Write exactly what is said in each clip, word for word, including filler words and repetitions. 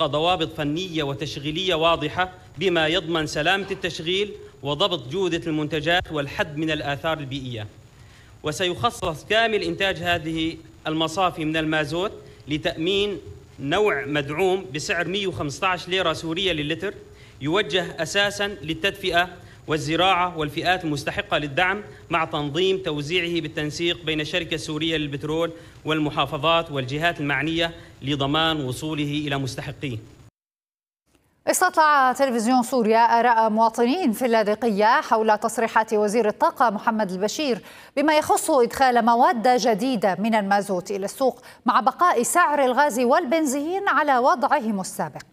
وفق ضوابط فنية وتشغيلية واضحة بما يضمن سلامة التشغيل وضبط جودة المنتجات والحد من الآثار البيئية. وسيخصص كامل إنتاج هذه المصافي من المازوت لتأمين نوع مدعوم بسعر مئة وخمسة عشر ليرة سورية للتر، يوجه أساساً للتدفئة والزراعة والفئات المستحقة للدعم، مع تنظيم توزيعه بالتنسيق بين الشركة السورية للبترول والمحافظات والجهات المعنية لضمان وصوله إلى مستحقيه. استطلع تلفزيون سوريا آراء مواطنين في اللاذقية حول تصريحات وزير الطاقة محمد البشير بما يخص إدخال مواد جديدة من المازوت إلى السوق مع بقاء سعر الغاز والبنزين على وضعهم السابق.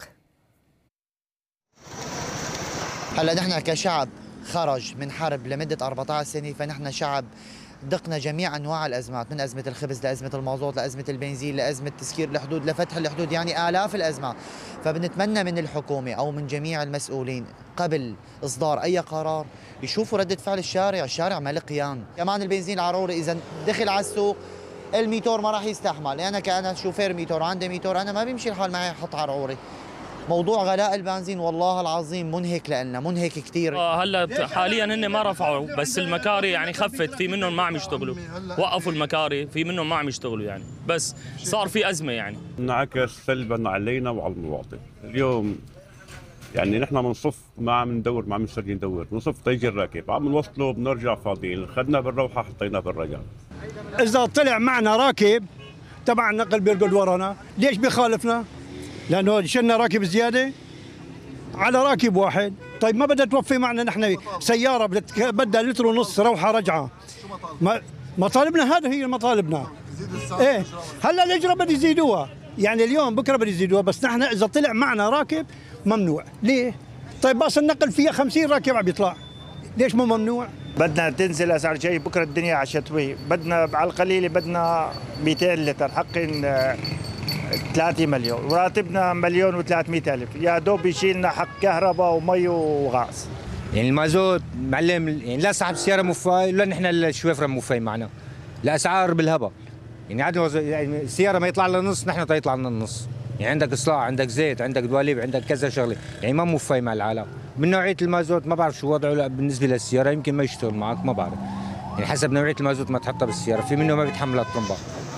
هلا نحن كشعب خرج من حرب لمدة أربعة عشر سنة، فنحن شعب دقنا جميع أنواع الأزمات، من أزمة الخبز لأزمة المازوت لأزمة البنزين لأزمة تسكير الحدود لفتح الحدود، يعني آلاف الأزمات. فبنتمنى من الحكومة أو من جميع المسؤولين قبل إصدار أي قرار يشوفوا ردة فعل الشارع، الشارع ما له قيام. كمان البنزين العروري إذا دخل على السوق الميتور ما راح يستحمل، أنا كأنا شوفير ميتور عندي ميتور أنا ما بيمشي الحال معي أحط عروري. موضوع غلاء البنزين والله العظيم منهك لنا، منهك كثير. هلا حاليا هن ما رفعوا، بس المكاري يعني خفت، في منهم ما عم يشتغلوا، وقفوا المكاري، في منهم ما عم يشتغلوا يعني، بس صار في ازمه يعني. انعكس سلبا علينا وعلى المواطن. اليوم يعني نحن بنصف ما عم ندور، ما عم نسترجي ندور، بنصف تيجي الراكب، عم نوصله بنرجع فاضيين، اخذنا بالروحه حطيناه بالرجع. اذا طلع معنا راكب تبع النقل بيرقد ورانا، ليش بيخالفنا؟ لأنه شلنا راكب زيادة على راكب واحد. طيب ما بدها توفي معنا نحن سيارة بدها لتر ونص روحة رجعة. مطالبنا هذا هي مطالبنا. ايه هلا الأجرة بده يزيدوها، يعني اليوم بكرة بده يزيدوها، بس نحن إذا طلع معنا راكب ممنوع. ليه؟ طيب باص النقل فيها خمسين راكب عم يطلع، ليش مو ممنوع؟ بدنا تنزل أسعار شيء، بكرة الدنيا عشتوي، بدنا على القليل بدنا مئتين لتر حقين ثلاثة مليون، وراتبنا مليون وثلاثمئة ألف، يا دوب يشيلنا حق كهرباء ومي وغاز. يعني المازوت معلم، يعني لا صاحب السيارة موفاي ولا نحن الشوفرة موفاي معنا، الأسعار بالهبة. يعني عاد يعني السيارة ما يطلع لنا نص، نحن يطلع لنا النص. يعني عندك إصلاح، عندك زيت، عندك دواليب، عندك كذا شغلة، يعني ما موفاي مع العالم. من نوعية المازوت ما بعرف شو وضعه بالنسبة للسيارة، يمكن ما يشتغل معك ما بعرف. يعني حسب نوعية المازوت ما تحطها بالسيارة، في منه ما بيتحمل الطنبة.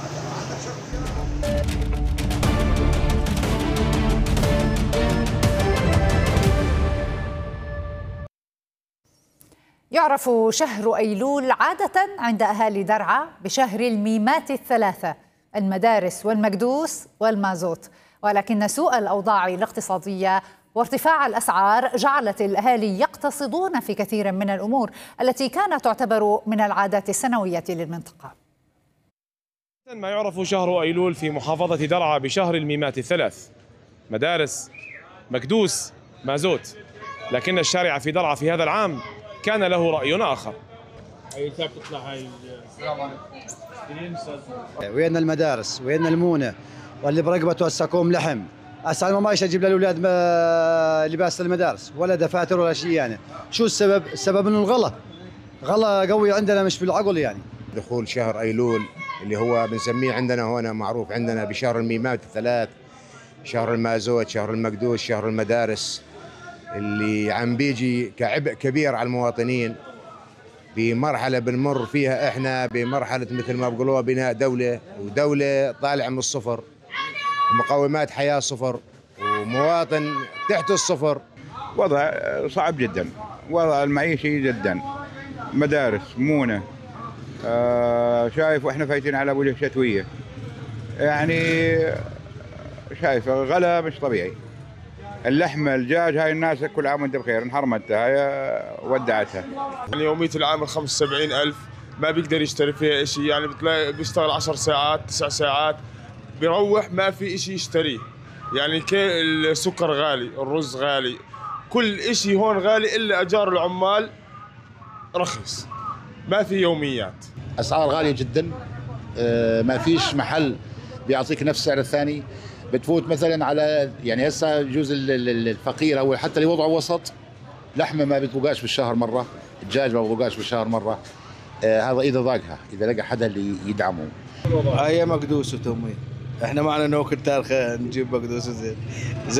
يعرف شهر أيلول عادة عند أهالي درعا بشهر الميمات الثلاثة، المدارس والمكدوس والمازوت، ولكن سوء الأوضاع الاقتصادية وارتفاع الأسعار جعلت الأهالي يقتصدون في كثير من الأمور التي كانت تعتبر من العادات السنوية للمنطقة. ما يعرف شهر أيلول في محافظة درعا بشهر الميمات الثلاث، مدارس، مكدوس، مازوت، لكن الشارع في درعا في هذا العام كان له رأي آخر. أي ساعة بتطلع هاي؟ وين المدارس؟ وين المونة؟ واللي برقبته السكوم لحم. هسه ما ايش اجيب للاولاد لباس المدارس ولا دفاتر ولا شيء يعني. شو السبب؟ السبب انه الغلا. غلا قوي عندنا مش بالعقل يعني. دخول شهر أيلول اللي هو بنسميه عندنا هنا معروف عندنا بشهر الميمات الثلاث، شهر المازوت، شهر المكدوس، شهر المدارس، اللي عم بيجي كعبء كبير على المواطنين بمرحلة بنمر فيها احنا بمرحلة مثل ما بقولوها بناء دولة، ودولة طالع من الصفر، ومقومات حياة صفر، ومواطن تحت الصفر. وضع صعب جدا، وضع المعيشي جدا، مدارس، مونة، آه شايف واحنا فايتين على وجه شتوية، يعني شايف غلا مش طبيعي. اللحمة، الدجاج، هاي الناس كل عام وانت بخير انحرمتها، هاي ودعتها. يعني يومية العامل خمسة وسبعين ألف ما بيقدر يشتري فيها شيء، يعني بتلاقي بيشتغل عشر ساعات تسع ساعات بيروح ما في شيء يشتريه. يعني السكر غالي، الرز غالي، كل شيء هون غالي إلا أجار العمال رخيص، ما في يوميات. أسعار غالية جدا، ما فيش محل بيعطيك نفس السعر الثاني. بتفوت مثلا على يعني هسه يجوز الفقير او حتى اللي وضعه وسط لحمه ما بتبقاش بالشهر مره، الدجاج ما بتبقاش بالشهر مره. آه هذا اذا ضاقها، اذا لقى حدا اللي يدعمه. هي مقدوس وتموين، احنا معنا نوكل تاريخ نجيب مقدوس زين.